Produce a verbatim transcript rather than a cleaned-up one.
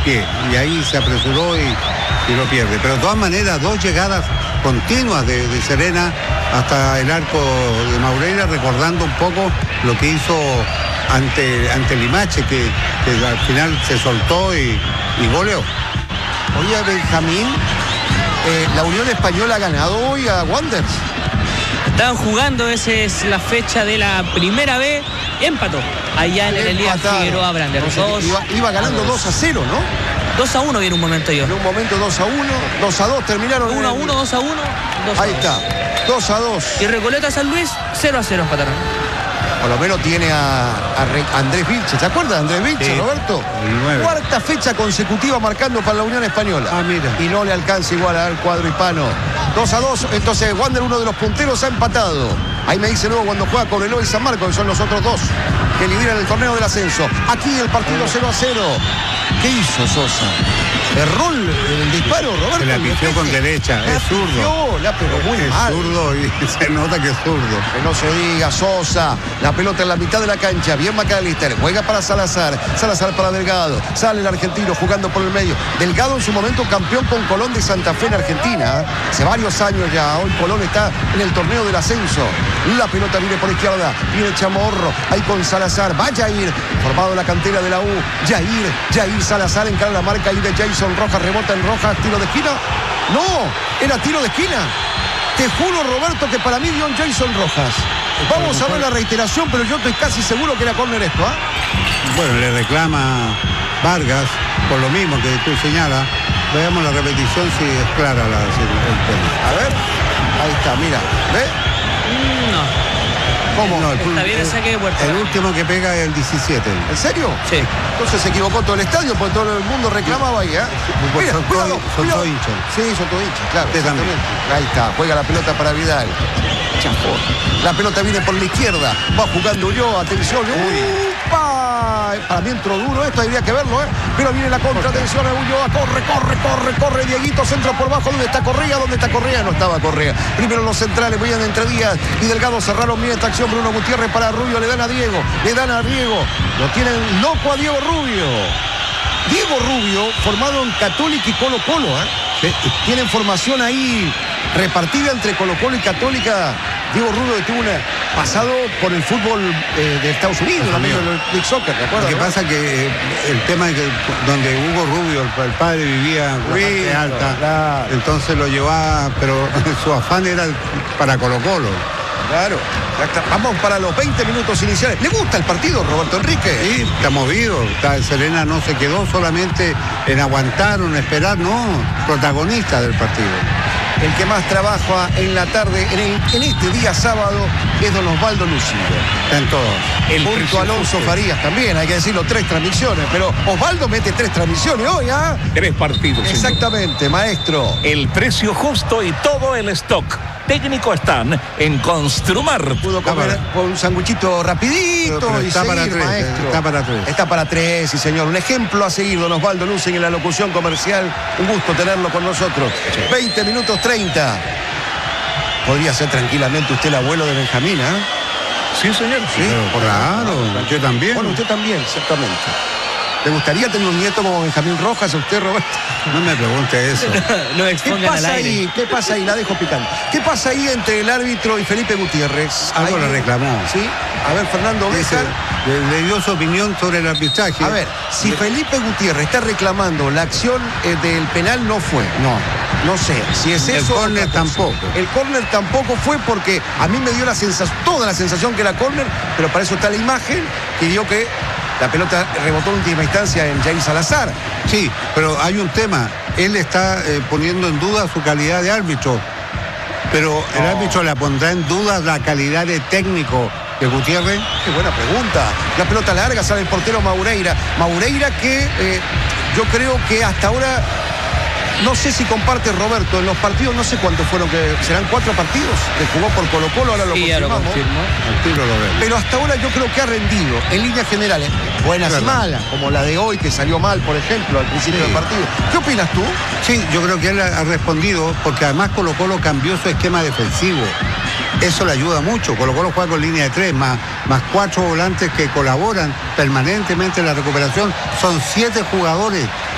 pie, y ahí se apresuró y, y lo pierde. Pero de todas maneras, dos llegadas continuas de, de Serena hasta el arco de Maureira, recordando un poco lo que hizo ante, ante Limache, que, que al final se soltó y, y goleó. Oye, Benjamín, eh, la Unión Española ha ganado hoy a Wanderers. Estaban jugando, esa es la fecha de la primera vez, y empató allá en el Elías Figueroa Brander. Entonces, iba, iba ganando dos a cero, ¿no? dos a uno viene un momento yo. En un momento dos a uno, dos a dos terminaron. uno a uno, dos a uno, dos a dos. Ahí está, dos a dos. Y Recoleta San Luis, cero a cero empataron. Por lo menos tiene a, a Andrés Vilche. ¿Se acuerda de Andrés Vilche, sí, Roberto? Cuarta fecha consecutiva marcando para la Unión Española. Ah, mira. Y no le alcanza igual al cuadro hispano. dos a dos, entonces Wander, uno de los punteros, ha empatado. Ahí me dice luego cuando juega Cobreloa y San Marcos, que son los otros dos que lideran el torneo del ascenso. Aquí el partido cero a cero. ¿Qué hizo Sosa? Erró el, el disparo, Roberto. Se la pifió con derecha, la es zurdo. Pifió, la pegó muy es mal. Es zurdo y se nota que es zurdo. Que no se diga, Sosa. La pelota en la mitad de la cancha. Bien McAllister. Juega para Salazar. Salazar para Delgado. Sale el argentino jugando por el medio. Delgado en su momento campeón con Colón de Santa Fe en Argentina. Hace varios años ya. Hoy Colón está en el torneo del ascenso. La pelota viene por izquierda. Viene Chamorro. Ahí con Salazar. Va Jair. Formado en la cantera de la U. Jair. Jair Salazar encara la marca ahí de Jason Rojas. Rebota en Rojas. Tiro de esquina. No. Era tiro de esquina. Te juro, Roberto, que para mí dio un Jason Rojas. Vamos a ver la reiteración, pero yo estoy casi seguro que era córner esto, ¿ah? ¿eh? Bueno, le reclama Vargas por lo mismo que tú señalas. Veamos la repetición si es clara la, el tema. A ver, ahí está, mira. ¿Ve? No. ¿Cómo? No, el, Está bien el saque de puerta. El último que pega es el diecisiete. ¿En serio? Sí. Entonces se equivocó todo el estadio, porque todo el mundo reclamaba ahí, ¿eh? Mira, son cuidado, todo, son todo hinchas. Sí, son todos hinchas, claro. Usted también. Ahí está, juega la pelota para Vidal. Chafó. La pelota viene por la izquierda. Va jugando yo, atención. ¡Upa! Para mí entró duro esto, habría que verlo, ¿eh? Pero viene la contra, atención a Ulloa. Corre, corre, corre, corre. Dieguito, centro por bajo. ¿Dónde está Correa? ¿Dónde está Correa? No estaba Correa. Primero los centrales, veían entre Díaz y Delgado, cerraron bien esta acción. Bruno Gutiérrez para Rubio, le dan a Diego. Le dan a Diego. Lo tienen loco a Diego Rubio. Diego Rubio, formado en Católica y Colo Colo, ¿eh? Sí. Tienen formación ahí repartida entre Colo Colo y Católica. Diego Rubio tuvo un pasado por el fútbol eh, de Estados Unidos, también del Big Soccer, ¿de acuerdo? Lo que ¿no? pasa que eh, el tema es que donde Hugo Rubio, el, el padre, vivía en la parte alta, claro. Entonces lo llevaba, pero su afán era para Colo Colo. Claro. Vamos para los veinte minutos iniciales. ¿Le gusta el partido, Roberto Enrique? Sí, está movido. Está, Serena no se quedó solamente en aguantar o en esperar, no, protagonista del partido. El que más trabaja en la tarde, en, el, en este día sábado, es don Osvaldo Lucido. Está en todos. El punto Alonso Farías también, hay que decirlo, tres transmisiones. Pero Osvaldo mete tres transmisiones hoy, ¿ah? ¿eh? Tres partidos. Exactamente, señor. Maestro. El precio justo y todo el stock técnico están en Construmar. Pudo comer con un sanguchito rapidito pero, pero y está seguir, para tres, maestro. Está para tres. Está para tres, sí, señor. Un ejemplo a seguir, don Osvaldo Lucen en la locución comercial. Un gusto tenerlo con nosotros. Sí. veinte minutos treinta. Podría ser tranquilamente usted el abuelo de Benjamín, ¿eh? Sí, señor. Sí, pero, claro, yo también. Bueno, usted también, exactamente. ¿Le gustaría tener un nieto como Benjamín Rojas a usted, Roberto? No me pregunte eso. No expongan ¿Qué pasa al aire. ahí? ¿Qué pasa ahí? La dejo picando. ¿Qué pasa ahí entre el árbitro y Felipe Gutiérrez? Algo le reclamó. Sí. A ver, Fernando Béjar. Le, le dio su opinión sobre el arbitraje. A ver, si le... Felipe Gutiérrez está reclamando la acción eh, del penal, no fue. No. No sé, si es el eso. El córner tampoco. El córner tampoco fue porque a mí me dio la sensación, toda la sensación que era córner, pero para eso está la imagen que dio que la pelota rebotó en última instancia en Jair Salazar. Sí, pero hay un tema. Él está eh, poniendo en duda su calidad de árbitro. Pero el oh. árbitro le pondrá en duda la calidad de técnico de Gutiérrez. Qué buena pregunta. La pelota larga, sale el portero Maureira. Maureira que eh, yo creo que hasta ahora... No sé si comparte Roberto en los partidos, no sé cuántos fueron, que serán cuatro partidos que jugó por Colo Colo, ahora lo sí, confirmamos. Lo confirmo. Pero hasta ahora yo creo que ha rendido en líneas generales, buenas claro. y malas, como la de hoy que salió mal, por ejemplo, al principio sí. del partido. ¿Qué opinas tú? Sí, yo creo que él ha respondido, porque además Colo Colo cambió su esquema defensivo. Eso le ayuda mucho. Colo Colo juega con línea de tres, más, más cuatro volantes que colaboran permanentemente en la recuperación. Son siete jugadores